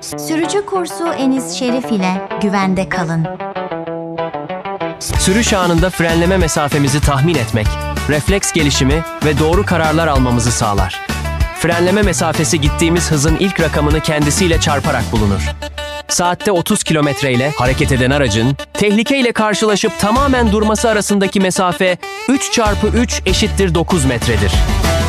Sürücü kursu Enis Şerif ile güvende kalın. Sürüş anında frenleme mesafemizi tahmin etmek, refleks gelişimi ve doğru kararlar almamızı sağlar. Frenleme mesafesi gittiğimiz hızın ilk rakamını kendisiyle çarparak bulunur. Saatte 30 kilometre ile hareket eden aracın tehlikeyle karşılaşıp tamamen durması arasındaki mesafe 3 çarpı 3 eşittir 9 metredir.